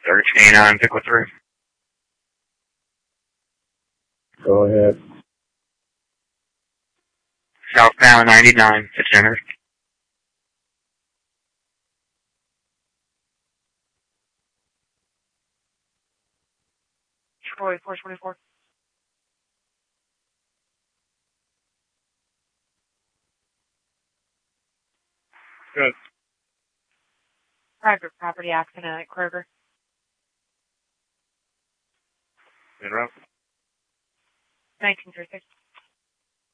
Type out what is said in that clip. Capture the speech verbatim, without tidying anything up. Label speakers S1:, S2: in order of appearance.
S1: Search canine, pick with three.
S2: Go ahead.
S1: Southbound ninety-nine, Degenerate.
S3: Troy, four twenty-four.
S2: Good.
S3: Private property accident at Kroger.
S2: Interrupt.
S3: nineteen thirty-six.